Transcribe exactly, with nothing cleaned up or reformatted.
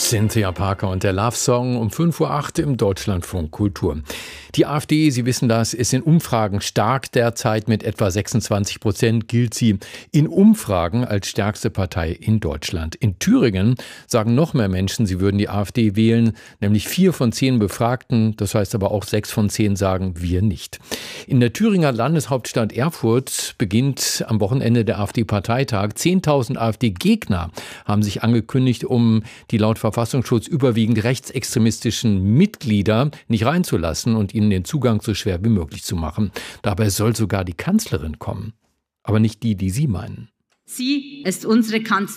Cynthia Parker und der Love Song um fünf Uhr acht im Deutschlandfunk Kultur. Die AfD, Sie wissen das, ist in Umfragen stark derzeit. Mit etwa sechsundzwanzig Prozent gilt sie in Umfragen als stärkste Partei in Deutschland. In Thüringen sagen noch mehr Menschen, sie würden die AfD wählen, nämlich vier von zehn Befragten. Das heißt aber auch sechs von zehn sagen, wir nicht. In der Thüringer Landeshauptstadt Erfurt beginnt am Wochenende der AfD-Parteitag. zehntausend AfD-Gegner haben sich angekündigt, um die laut Verfassungsschutz überwiegend rechtsextremistischen Mitglieder nicht reinzulassen und ihnen den Zugang so schwer wie möglich zu machen. Dabei soll sogar die Kanzlerin kommen. Aber nicht die, die Sie meinen. Sie ist unsere Kanzlerin.